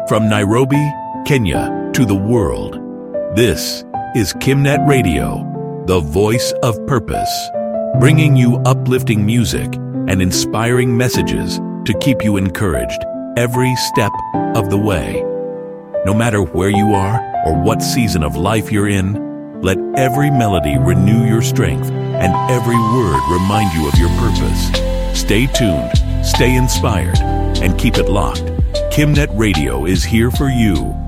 From Nairobi, Kenya, to the world, this is Kimnet Radio, the voice of purpose, bringing you uplifting music and inspiring messages to keep you encouraged every step of the way. No matter where you are or what season of life you're in, let every melody renew your strength and every word remind you of your purpose. Stay tuned, stay inspired, and keep it locked. Kimnet Radio is here for you.